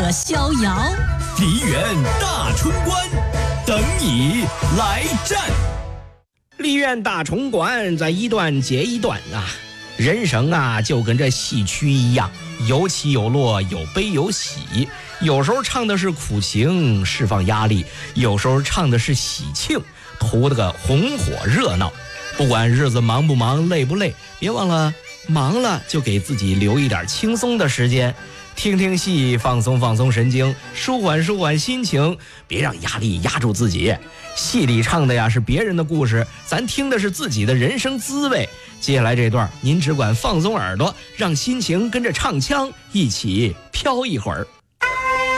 逍遥。 梨园大冲关，等你来战。 梨园大冲关在一段接一段啊，人生啊就跟这戏曲一样，有起有落，有悲有喜。有时候唱的是苦情，释放压力；有时候唱的是喜庆，图了个红火热闹。不管日子忙不忙，累不累，别忘了忙了就给自己留一点轻松的时间，听听戏，放松放松神经，舒缓舒缓心情，别让压力压住自己。戏里唱的呀是别人的故事，咱听的是自己的人生滋味。接下来这段您只管放松耳朵，让心情跟着唱腔一起飘一会儿。